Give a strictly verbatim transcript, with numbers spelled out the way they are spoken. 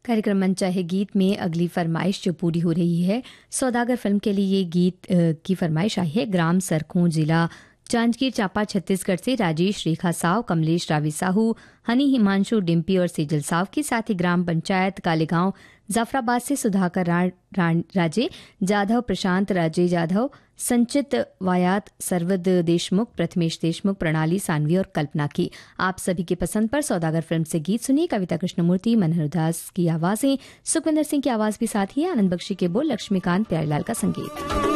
कार्यक्रम मन चाहे गीत में अगली फरमाइश जो पूरी हो रही है, सौदागर फिल्म के लिए ये गीत की फरमाइश आई है। ग्राम सरखों, जिला जांजगीर चांपा, छत्तीसगढ़ से राजेश, रेखा साव, कमलेश, रावी साहू, हनी, हिमांशु, डिम्पी और सेजल साव के साथ ही ग्राम पंचायत कालेगांव जाफराबाद से सुधाकर रा, रा, राजे जाधव, प्रशांत राजे जाधव, संचित वायात, सरवद देशमुख, प्रथमेश देशमुख, प्रणाली सानवी और कल्पना की। आप सभी की पसंद पर सौदागर फिल्म से गीत सुनिए। कविता कृष्णमूर्ति, मनोहर दास की आवाजें, सुखविंदर सिंह की आवाज भी साथ ही है। आनंद बख्शी के बोल, लक्ष्मीकांत प्यारेलाल का संगीत।